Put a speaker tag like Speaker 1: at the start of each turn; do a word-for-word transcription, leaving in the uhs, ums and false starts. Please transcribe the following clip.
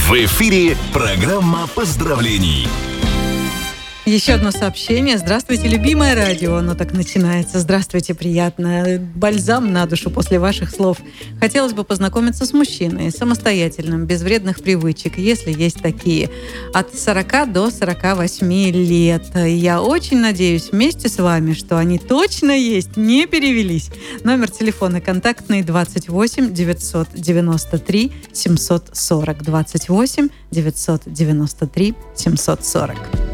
Speaker 1: В эфире программа поздравлений.
Speaker 2: Еще одно сообщение. Здравствуйте, любимое радио. Оно так начинается. Здравствуйте, приятно. Бальзам на душу после ваших слов. Хотелось бы познакомиться с мужчиной, самостоятельным, без вредных привычек, если есть такие. От сорока до сорока восьми лет. Я очень надеюсь вместе с вами, что они точно есть, не перевелись. Номер телефона контактный двадцать восемь девятьсот девяносто три семьсот сорок. двадцать восемь девятьсот девяносто три семьсот сорок.